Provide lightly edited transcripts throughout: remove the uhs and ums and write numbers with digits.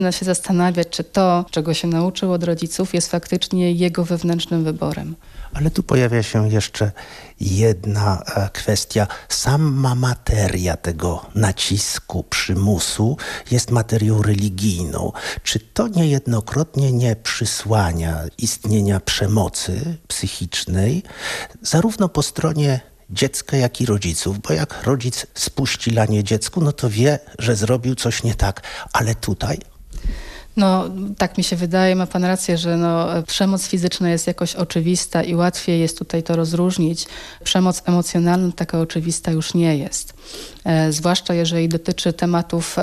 powinno się zastanawiać, czy to, czego się nauczył od rodziców, jest faktycznie jego wewnętrznym wyborem. Ale tu pojawia się jeszcze jedna kwestia. Sama materia tego nacisku, przymusu jest materią religijną. Czy to niejednokrotnie nie przysłania istnienia przemocy psychicznej zarówno po stronie dziecka, jak i rodziców? Bo jak rodzic spuści lanie dziecku, no to wie, że zrobił coś nie tak. Ale tutaj... No, tak mi się wydaje, ma pan rację, że przemoc fizyczna jest jakoś oczywista i łatwiej jest tutaj to rozróżnić. Przemoc emocjonalna taka oczywista już nie jest. Zwłaszcza jeżeli dotyczy tematów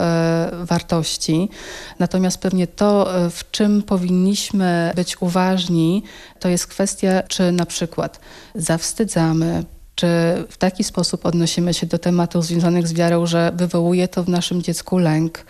wartości. Natomiast pewnie to, w czym powinniśmy być uważni, to jest kwestia, czy na przykład zawstydzamy, czy w taki sposób odnosimy się do tematów związanych z wiarą, że wywołuje to w naszym dziecku lęk,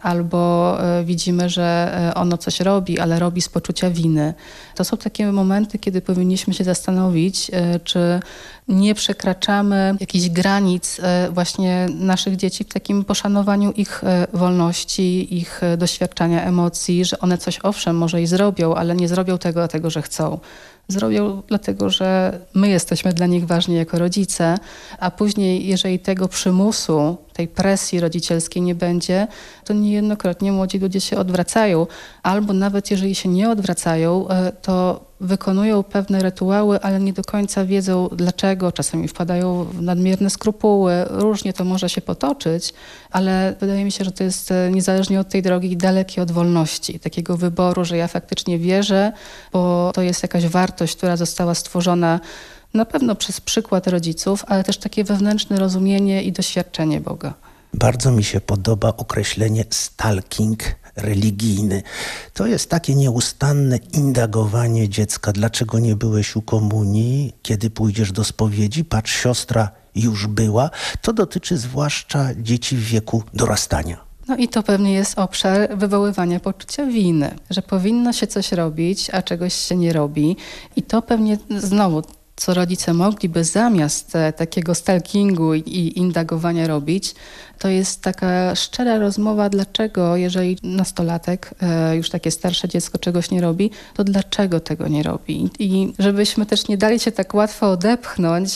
albo widzimy, że ono coś robi, ale robi z poczucia winy. To są takie momenty, kiedy powinniśmy się zastanowić, czy nie przekraczamy jakichś granic właśnie naszych dzieci w takim poszanowaniu ich wolności, ich doświadczania emocji, że one coś owszem może i zrobią, ale nie zrobią tego dlatego, że chcą. Zrobią dlatego, że my jesteśmy dla nich ważni jako rodzice, a później, jeżeli tego przymusu, tej presji rodzicielskiej nie będzie, to niejednokrotnie młodzi ludzie się odwracają. Albo nawet jeżeli się nie odwracają, to wykonują pewne rytuały, ale nie do końca wiedzą dlaczego. Czasami wpadają w nadmierne skrupuły. Różnie to może się potoczyć, ale wydaje mi się, że to jest niezależnie od tej drogi dalekie od wolności. Takiego wyboru, że ja faktycznie wierzę, bo to jest jakaś wartość, która została stworzona na pewno przez przykład rodziców, ale też takie wewnętrzne rozumienie i doświadczenie Boga. Bardzo mi się podoba określenie stalking religijny. To jest takie nieustanne indagowanie dziecka. Dlaczego nie byłeś u komunii? Kiedy pójdziesz do spowiedzi? Patrz, siostra już była. To dotyczy zwłaszcza dzieci w wieku dorastania. No i to pewnie jest obszar wywoływania poczucia winy, że powinno się coś robić, a czegoś się nie robi. I to pewnie znowu, co rodzice mogliby zamiast takiego stalkingu i indagowania robić, to jest taka szczera rozmowa, dlaczego, jeżeli nastolatek, już takie starsze dziecko czegoś nie robi, to dlaczego tego nie robi. I żebyśmy też nie dali się tak łatwo odepchnąć,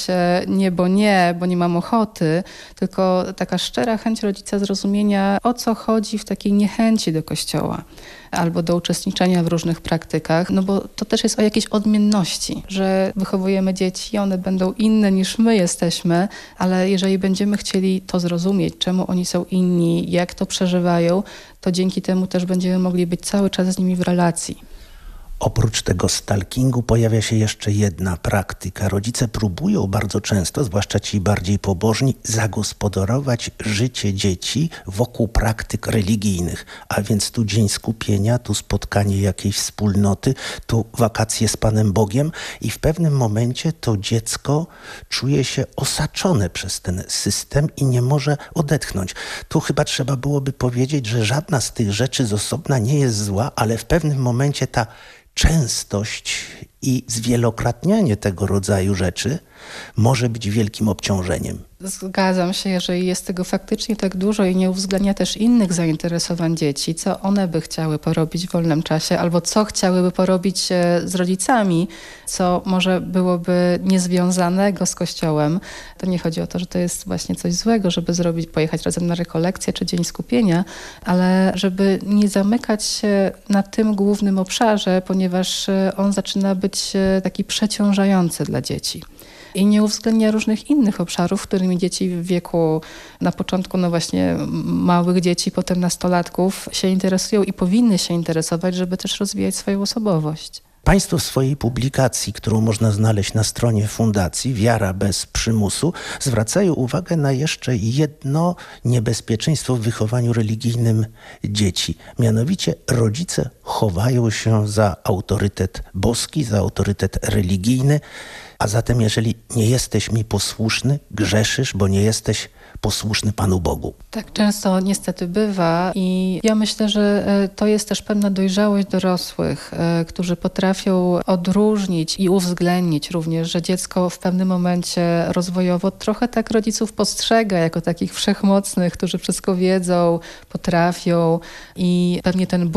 nie, bo nie mam ochoty, tylko taka szczera chęć rodzica zrozumienia, o co chodzi w takiej niechęci do Kościoła albo do uczestniczenia w różnych praktykach, no bo to też jest o jakiejś odmienności, że wychowujemy dzieci i one będą inne niż my jesteśmy, ale jeżeli będziemy chcieli to zrozumieć, czemu oni są inni, jak to przeżywają, to dzięki temu też będziemy mogli być cały czas z nimi w relacji. Oprócz tego stalkingu pojawia się jeszcze jedna praktyka. Rodzice próbują bardzo często, zwłaszcza ci bardziej pobożni, zagospodarować życie dzieci wokół praktyk religijnych. A więc tu dzień skupienia, tu spotkanie jakiejś wspólnoty, tu wakacje z Panem Bogiem i w pewnym momencie to dziecko czuje się osaczone przez ten system i nie może odetchnąć. Tu chyba trzeba byłoby powiedzieć, że żadna z tych rzeczy z osobna nie jest zła, ale w pewnym momencie ta częstość i zwielokrotnianie tego rodzaju rzeczy może być wielkim obciążeniem. Zgadzam się, jeżeli jest tego faktycznie tak dużo i nie uwzględnia też innych zainteresowań dzieci, co one by chciały porobić w wolnym czasie, albo co chciałyby porobić z rodzicami, co może byłoby niezwiązanego z Kościołem. To nie chodzi o to, że to jest właśnie coś złego, żeby pojechać razem na rekolekcję czy dzień skupienia, ale żeby nie zamykać się na tym głównym obszarze, ponieważ on zaczyna być taki przeciążający dla dzieci. I nie uwzględnia różnych innych obszarów, którymi dzieci w wieku na początku, no właśnie małych dzieci, potem nastolatków się interesują i powinny się interesować, żeby też rozwijać swoją osobowość. Państwo w swojej publikacji, którą można znaleźć na stronie Fundacji Wiara bez przymusu, zwracają uwagę na jeszcze jedno niebezpieczeństwo w wychowaniu religijnym dzieci. Mianowicie rodzice chowają się za autorytet boski, za autorytet religijny, a zatem jeżeli nie jesteś mi posłuszny, grzeszysz, bo nie jesteś posłuszny Panu Bogu. Tak często niestety bywa i ja myślę, że to jest też pewna dojrzałość dorosłych, którzy potrafią odróżnić i uwzględnić również, że dziecko w pewnym momencie rozwojowo trochę tak rodziców postrzega jako takich wszechmocnych, którzy wszystko wiedzą, potrafią i pewnie ten